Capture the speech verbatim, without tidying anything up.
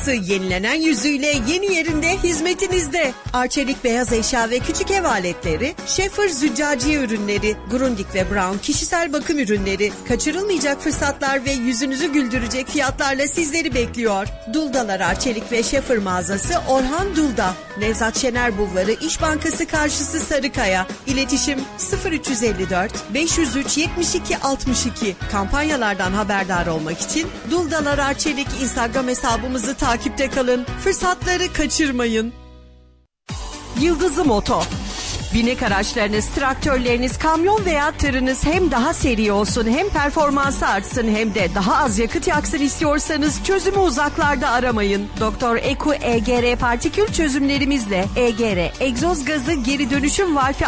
markası yenilenen yüzüyle yeni yerinde hizmetinizde. Arçelik beyaz eşya ve küçük ev aletleri, Schaefer züccaciye ürünleri, Grundig ve Braun kişisel bakım ürünleri, kaçırılmayacak fırsatlar ve yüzünüzü güldürecek fiyatlarla sizleri bekliyor. Duldalar Arçelik ve Schaefer mağazası Orhan Dulda, Nevzat Şener Bulvarı İş Bankası karşısı Sarıkaya. İletişim sıfır üç elli dört beş yüz üç yetmiş iki altmış iki. Kampanyalardan haberdar olmak için Duldalar Arçelik Instagram hesabımızı takipte kalın. Fırsatları kaçırmayın. Yıldızı Moto. Binek araçlarınız, traktörleriniz, kamyon veya tırınız hem daha seri olsun, hem performansı artsın, hem de daha az yakıt yaksın istiyorsanız çözümü uzaklarda aramayın. Doktor Eku E G R partikül çözümlerimizle E G R egzoz gazı geri dönüşüm valfi